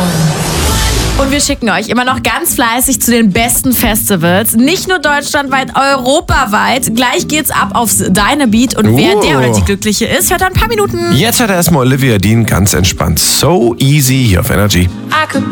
Und wir schicken euch immer noch ganz fleißig zu den besten Festivals. Nicht nur deutschlandweit, europaweit. Gleich geht's ab aufs Dynabeat. Und wer der oder die Glückliche ist, hört ein paar Minuten. Jetzt hat er erstmal Olivia Dean ganz entspannt. So easy hier auf Energy. I could